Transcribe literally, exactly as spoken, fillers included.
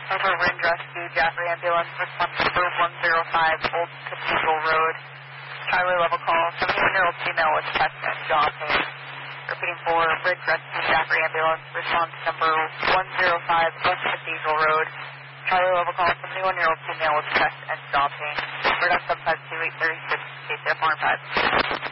Over Wind Rescue, Jaffrey Ambulance, response number one zero five, Old Cathedral Road. Charlie level call, seventy-one-year-old female with chest and jaw pain. Repeating for Bridge Rescue, Jaffrey Ambulance, response number one zero five, Old Cathedral Road. Charlie level call, seventy-one-year-old female with chest and jaw pain. We're on seven five two eight three six, K C F one five.